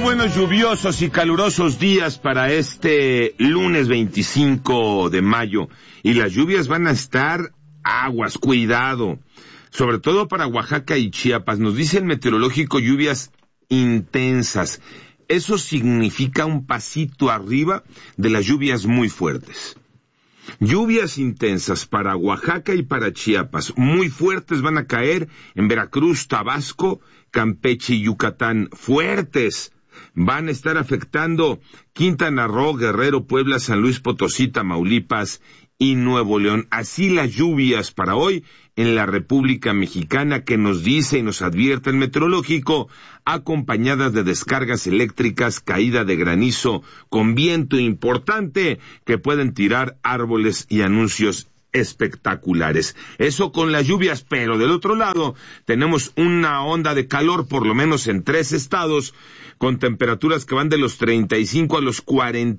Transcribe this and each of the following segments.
buenos, lluviosos y calurosos días para este lunes 25 de mayo. Y las lluvias van a estar aguas, cuidado. Sobre todo para Oaxaca y Chiapas. Nos dice el meteorológico lluvias intensas. Eso significa un pasito arriba de las lluvias muy fuertes. Lluvias intensas para Oaxaca y para Chiapas. Muy fuertes van a caer en Veracruz, Tabasco, Campeche y Yucatán. Fuertes. Van a estar afectando Quintana Roo, Guerrero, Puebla, San Luis Potosí, Tamaulipas y Nuevo León. Así las lluvias para hoy en la República Mexicana, que nos dice y nos advierte el meteorológico, acompañadas de descargas eléctricas, caída de granizo con viento importante que pueden tirar árboles y anuncios espectaculares. Eso con las lluvias, pero del otro lado tenemos una onda de calor, por lo menos en 3 estados, con temperaturas que van de los 35 a los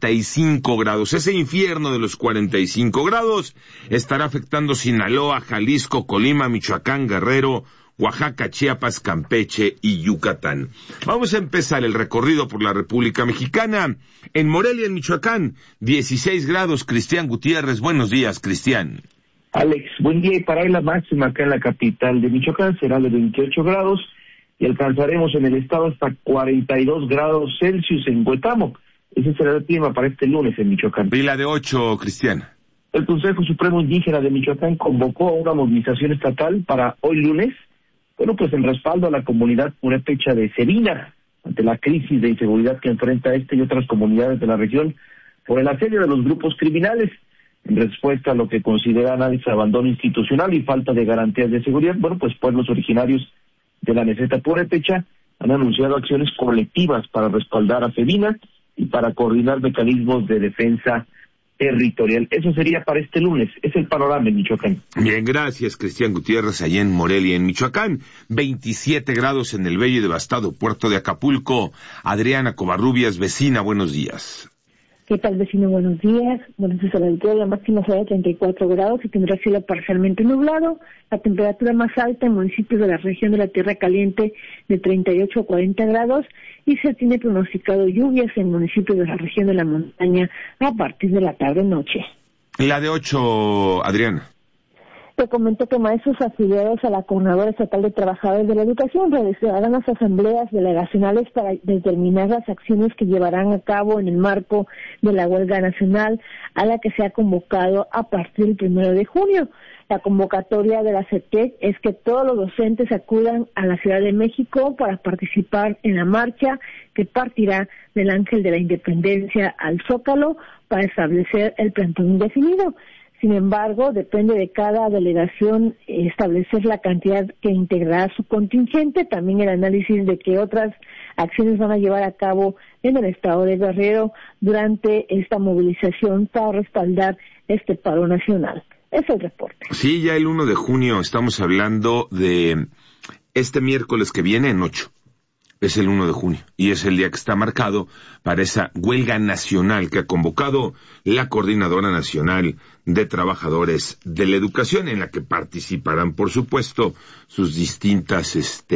45 grados. Ese infierno de los 45 grados estará afectando Sinaloa, Jalisco, Colima, Michoacán, Guerrero, Oaxaca, Chiapas, Campeche y Yucatán. Vamos a empezar el recorrido por la República Mexicana. En Morelia, en Michoacán, 16 grados. Cristian Gutiérrez, buenos días, Cristian. Alex, buen día. Y para hoy la máxima acá en la capital de Michoacán será de 28 grados y alcanzaremos en el estado hasta 42 grados Celsius en Huetamo. Ese será el clima para este lunes en Michoacán. Y la de 8, Cristian. El Consejo Supremo Indígena de Michoacán convocó a una movilización estatal para hoy lunes, pues en respaldo a la comunidad purépecha de Sevina, ante la crisis de inseguridad que enfrenta esta y otras comunidades de la región por el asedio de los grupos criminales. En respuesta a lo que consideran abandono institucional y falta de garantías de seguridad, pueblos originarios de la meseta purépecha han anunciado acciones colectivas para respaldar a Sevina y para coordinar mecanismos de defensa territorial. Eso sería para este lunes. Es el panorama en Michoacán. Bien, gracias, Cristian Gutiérrez, allá en Morelia, en Michoacán. 27 grados en el bello y devastado puerto de Acapulco. Adriana Covarrubias, vecina, buenos días. ¿Qué tal, vecino? Buenos días. Buenos días a la altura. La máxima será de 34 grados y tendrá cielo parcialmente nublado. La temperatura más alta en municipios de la región de la Tierra Caliente de 38 a 40 grados y se tiene pronosticado lluvias en municipios de la región de la montaña a partir de la tarde-noche. La de 8, Adriana. Te comento que maestros afiliados a la Coordinadora Estatal de Trabajadores de la Educación realizarán las asambleas delegacionales para determinar las acciones que llevarán a cabo en el marco de la huelga nacional a la que se ha convocado a partir del 1 de junio. La convocatoria de la CETEC es que todos los docentes acudan a la Ciudad de México para participar en la marcha que partirá del Ángel de la Independencia al Zócalo para establecer el plantón indefinido. Sin embargo, depende de cada delegación establecer la cantidad que integrará su contingente, también el análisis de qué otras acciones van a llevar a cabo en el estado de Guerrero durante esta movilización para respaldar este paro nacional. Es el reporte. Sí, ya el 1 de junio estamos hablando de este miércoles que viene en 8. Es el 1 de junio y es el día que está marcado para esa huelga nacional que ha convocado la Coordinadora Nacional de Trabajadores de la Educación, en la que participarán, por supuesto, sus distintas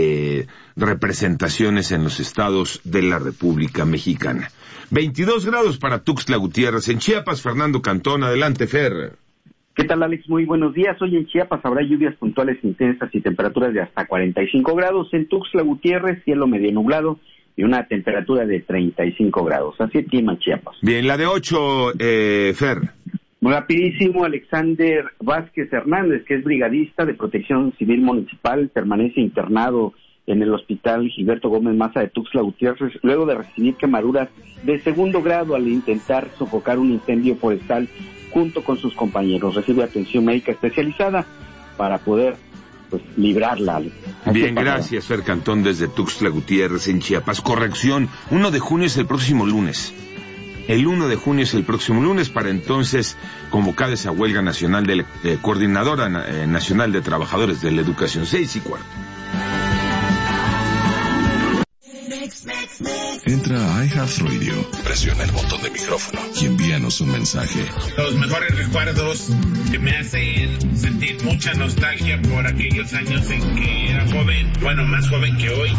representaciones en los estados de la República Mexicana. 22 grados para Tuxtla Gutiérrez. En Chiapas, Fernando Cantón, adelante, Fer. ¿Qué tal, Alex? Muy buenos días. Hoy en Chiapas habrá lluvias puntuales intensas y temperaturas de hasta 45 grados. En Tuxtla Gutiérrez, cielo medio nublado y una temperatura de 35 grados. Así es clima en Chiapas. Bien, la de 8, Fer. Muy rapidísimo, Alexander Vázquez Hernández, que es brigadista de Protección Civil Municipal, permanece internado en el Hospital Gilberto Gómez Maza de Tuxtla Gutiérrez, luego de recibir quemaduras de 2º grado al intentar sofocar un incendio forestal junto con sus compañeros. Recibe atención médica especializada para poder librarla. Bien, gracias, Fer Cantón, desde Tuxtla Gutiérrez, en Chiapas. Corrección, 1 de junio es el próximo lunes. El 1 de junio es el próximo lunes, para entonces convocar esa huelga nacional de Coordinadora Nacional de Trabajadores de la Educación. 6:15. Entra a iHeartRadio, presiona el botón de micrófono y envíanos un mensaje. Los mejores recuerdos que me hacen sentir mucha nostalgia por aquellos años en que era joven, bueno, más joven que hoy.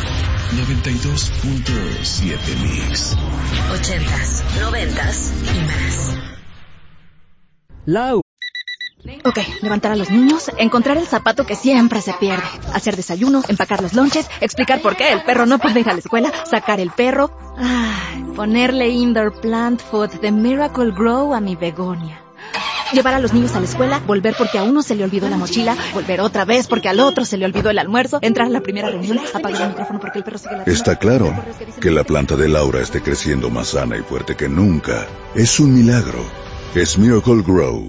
92.7 Mix. 80s, 90s y más. Lau. Ok, levantar a los niños, encontrar el zapato que siempre se pierde, hacer desayuno, empacar los lonches, explicar por qué el perro no puede ir a la escuela, sacar el perro, ponerle indoor plant food de Miracle Grow a mi begonia. Llevar a los niños a la escuela, volver porque a uno se le olvidó la mochila, volver otra vez porque al otro se le olvidó el almuerzo, entrar a la primera reunión, apagar el micrófono porque el perro sigue ladrando. Está claro que la planta de Laura esté creciendo más sana y fuerte que nunca. Es un milagro. Es Miracle Grow.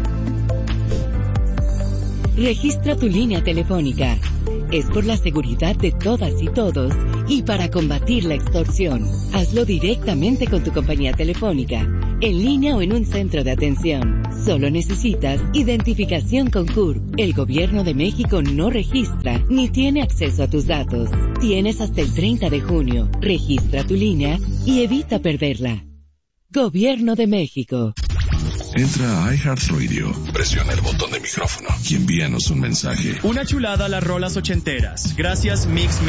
Registra tu línea telefónica. Es por la seguridad de todas y todos y para combatir la extorsión. Hazlo directamente con tu compañía telefónica, en línea o en un centro de atención. Solo necesitas identificación con CURP. El Gobierno de México no registra ni tiene acceso a tus datos. Tienes hasta el 30 de junio. Registra tu línea y evita perderla. Gobierno de México. Entra a iHeartRadio, presiona el botón de micrófono y envíanos un mensaje. Una chulada a las rolas ochenteras. Gracias, Mix.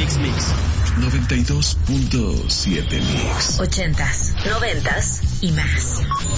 92.7 Mix. 80s, 90s y más.